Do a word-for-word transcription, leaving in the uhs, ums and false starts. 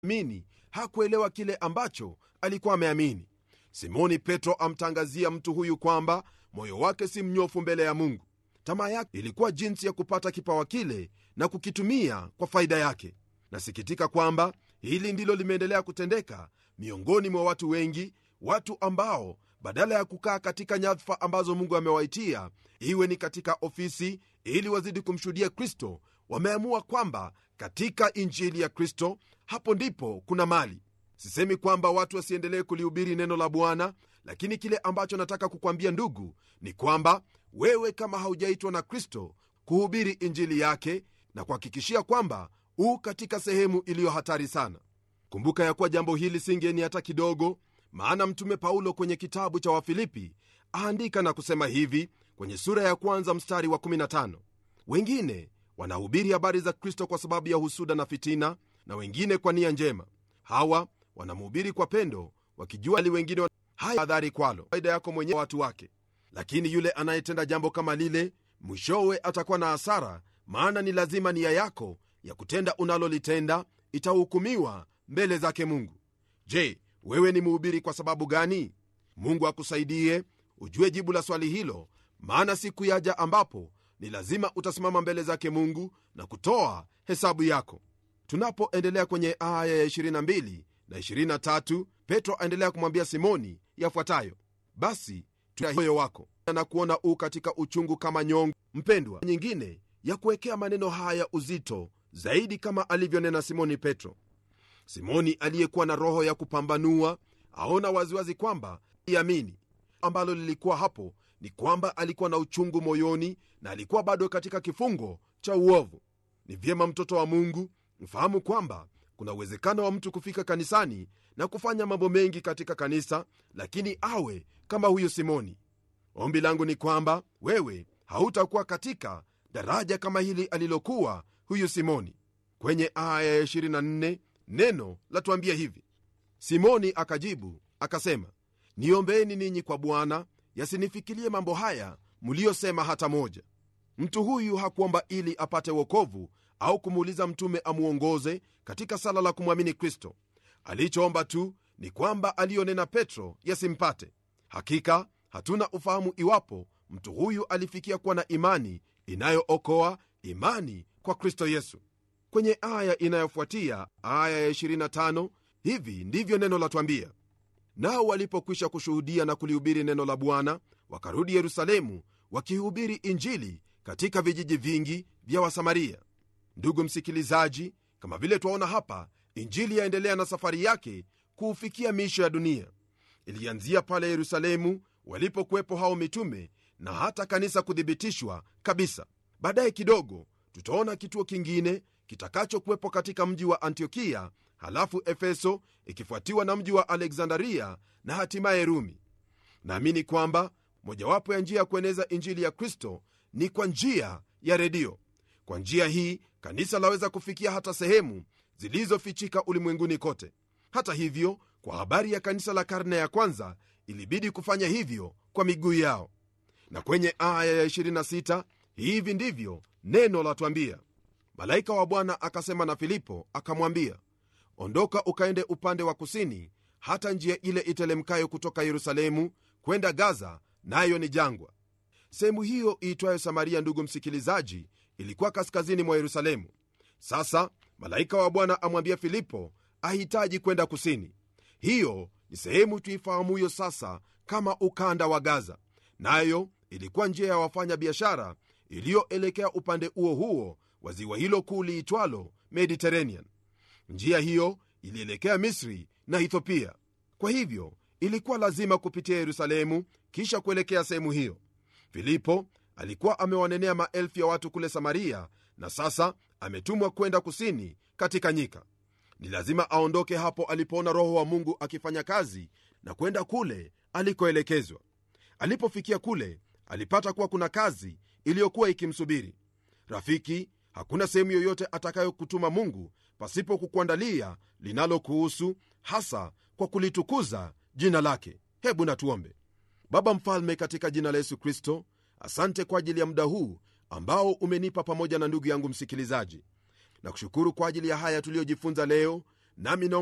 mini hakuelewa kile ambacho alikuwa ameamini. Simoni Petro amtangazia mtu huyu kwamba moyo wake si mnyofu mbele ya Mungu. Tamaa yake ilikuwa jinsi ya kupata kipawa kile na kukitumia kwa faida yake. Nasikitika kwamba hili ndilo limeendelea kutendeka miongoni mwa watu wengi, watu ambao badala ya kukaa katika nyadhifa ambazo Mungu amewaitia, iwe ni katika ofisi ili wazidi kumshuhudia Kristo, wameamua kwamba katika injili ya Kristo hapo ndipo kuna mali. Sisemi kwamba watu wasiendelee kulihubiri neno la Bwana, lakini kile ambacho nataka kukwambia ndugu ni kwamba wewe kama haujaitwa na Kristo kuhubiri injili yake, na kuhakikishia kwamba u katika sehemu iliyo hatari sana. Kumbuka ya kuwa jambo hili singeni hata kidogo, maana mtume Paulo kwenye kitabu cha Wafilipi aandika na kusema hivi kwenye sura ya kwanza mstari wa kumi na tano: wengine wanahubiri habari za Kristo kwa sababu ya husuda na fitina, na wengine kwa nia njema. Hawa wanamhubiri kwa pendo, wakijua ali wengine haya adhari kwalo faida yako mwenyewe watu wake. Lakini yule anayetenda jambo kama lile, mwishowe atakuwa na hasara, maana ni lazima nia yako ya kutenda unalolitenda itahukumiwa mbele zake Mungu. Je, wewe ni mhubiri kwa sababu gani? Mungu akusaidie ujue jibu la swali hilo, maana siku yaja ambapo ni lazima utasimama mbele zake Mungu na kutoa hesabu yako. Tunapoendelea kwenye aya ya ishirini na mbili na ishirini na tatu, Petro aendelea kumwambia Simoni yafuatayo: basi tuya moyo wako na kuona u katika uchungu kama nyongo. Mpendwa, nyingine ya kuwekea maneno haya uzito zaidi kama alivyonena Simoni Petro. Simoni aliyekuwa na roho ya kupambanua aona waziwazi kwamba iamini ambalo lilikuwa hapo ni kwamba alikuwa na uchungu moyoni na alikuwa bado katika kifungo cha uovu. Ni vyema mtoto wa Mungu mfahamu kwamba kuna uwezekano wa mtu kufika kanisani na kufanya mambo mengi katika kanisa, lakini awe kama huyo Simoni. Ombi langu ni kwamba wewe hautakuwa katika daraja kama hili alilokuwa huyu Simoni. Kwenye aya ya ishirini na nne neno latuambia hivi: Simoni akajibu akasema, niombeeni ninyi kwa Bwana yasinifikirie mambo haya mliosema hata moja. Mtu huyu hakuomba ili apate wokovu au kumuuliza mtume amuongoze katika sala la kumwamini Kristo. Alichoomba tu ni kwamba alionena Petro yasimpate. Hakika hatuna ufahamu iwapo mtu huyu alifikia kuwa na imani inayookoa, imani kwa Kristo Yesu. Kwenye aya inayofuatia, aya ya ishirini na tano, hivi ndivyo neno latuambia: nao walipokwisha kushuhudia na kulihubiri neno la Bwana, wakarudi Yerusalemu wakihubiri injili katika vijiji vingi vya Wasamaria. Ndugu msikilizaji, kama vile twaona hapa, injili yaendelea na safari yake kuufikia miisho ya dunia. Ilianzia pale Yerusalemu walipokuwepo hao mitume na hata kanisa kuthibitishwa kabisa. Baadaye kidogo tutaona kituo kingine kitakachokuwepo katika mji wa Antiokia, halafu Efeso, ikifuatiwa na mji wa Aleksandaria na hatimaye Rumi. Naamini kwamba mojawapo ya njia ya kueneza injili ya Kristo ni kwa njia ya redio. Kwa njia hii kanisa laweza kufikia hata sehemu zilizofichika ulimwenguni kote. Hata hivyo, kwa habari ya kanisa la karne ya kwanza, ilibidi kufanya hivyo kwa miguu yao. Na kwenye aya ya ishirini na sita hivi ndivyo neno latuambia: malaika wa Bwana akasema na Filipo akamwambia, ondoka ukaende upande wa kusini hata njia ile itelemkayo kutoka Yerusalemu kwenda Gaza, nayo ni jangwa. Sehemu hiyo iitwayo Samaria, ndugu msikilizaji, ilikuwa kaskazini mwa Yerusalemu. Sasa malaika wa Bwana amwambia Filipo ahitaji kwenda kusini. Hiyo ni sehemu tuifahamuyo sasa kama ukanda wa Gaza, nayo ilikuwa njia ya wafanya biashara iliyoelekea upande huo huo wa ziwa hilo kuu liitwalo Mediterranean. Njia hiyo ilielekea Misri na Ethiopia. Kwa hivyo ilikuwa lazima kupitia Yerusalemu kisha kuelekea sehemu hiyo. Filipo alikuwa amewanenea maelfu ya watu kule Samaria, na sasa ametumwa kwenda kusini katika nyika. Ni lazima aondoke hapo alipoona Roho wa Mungu akifanya kazi na kwenda kule alikoelekezwa. Alipofikia kule, alipata kuwa kuna kazi iliyokuwa ikimsubiri. Rafiki, hakuna sehemu yoyote atakayokutuma Mungu pasipo kukuandalia linalokuhusu, hasa kwa kulitukuza jina lake. Hebu na tuombe. Baba mfalme, katika jina la Yesu Kristo, asante kwa ajili ya muda huu ambao umenipa pamoja na ndugu yangu msikilizaji. Na kushukuru kwa ajili ya haya tuliyojifunza leo, nami